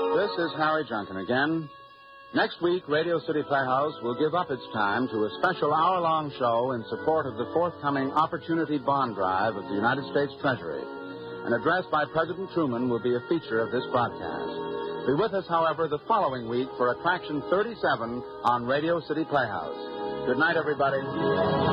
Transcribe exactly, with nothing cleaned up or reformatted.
This is Harry Junkin again. Next week, Radio City Playhouse will give up its time to a special hour-long show in support of the forthcoming Opportunity Bond Drive of the United States Treasury. An address by President Truman will be a feature of this broadcast. Be with us, however, the following week for Attraction thirty-seven on Radio City Playhouse. Good night, everybody.